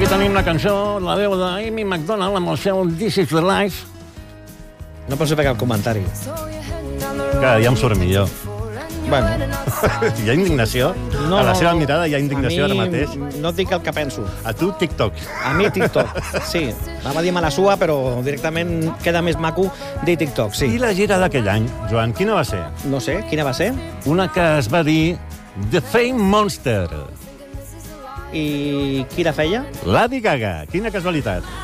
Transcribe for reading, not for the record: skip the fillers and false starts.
Aquí tenim la cançó, la veu d'Amy McDonald amb el seu This is the Life. No pots fer cap comentari. Que ja em surt millor. Bueno, Hi ha indignació? no, A la seva mirada hi ha indignació a ara mi mateix? no et dic el que penso. A tu, TikTok. A mi TikTok, sí. Anava a dir mala sua, però directament queda més maco dir TikTok, sí. I la gira d'aquell any, Joan, quina va ser? No sé, quina va ser? Una que es va dir The Fame Monster. I qui la feia? Lady Gaga. Quina casualitat.